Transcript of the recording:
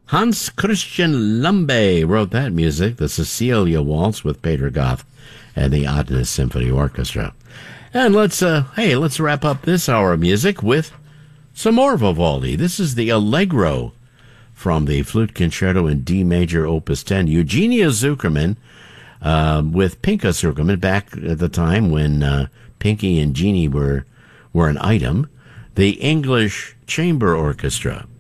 Hans Christian Lembe wrote that music, the Cecilia Waltz with Peter Goth and the Adnes Symphony Orchestra. And let's wrap up this hour of music with some more Vivaldi. This is the Allegro from the Flute Concerto in D Major, Opus 10. Eugenia Zuckerman with Pinka Zuckerman back at the time when Pinky and Jeannie were an item. The English Chamber Orchestra.